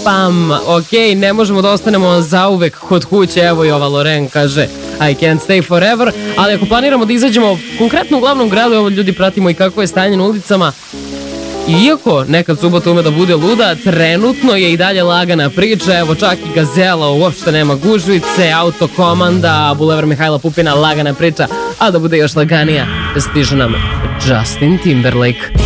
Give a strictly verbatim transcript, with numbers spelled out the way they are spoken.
pam, ok, ne možemo da ostanemo zauvek kod kuće, evo i ova Loren kaže I can't stay forever, ali ako planiramo da izađemo konkretno u glavnom gradu, evo ljudi pratimo i kako je stanje na ulicama, iako nekad subota ume da bude luda, trenutno je i dalje lagana priča, evo čak i Gazela uopšte nema gužvice, Autokomanda, Bulevar Mihajla Pupina, lagana priča, a da bude još laganija, stiže nam Justin Timberlake.